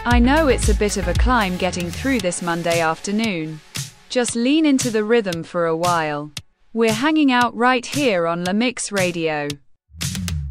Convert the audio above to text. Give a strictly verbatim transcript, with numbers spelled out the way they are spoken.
I know it's a bit of a climb getting through this Monday afternoon. Just lean into the rhythm for a while. We're hanging out right here on La Mix Radio.